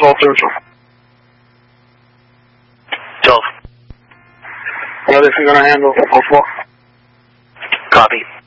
12 Central. 12. What are they going to handle 04? Copy.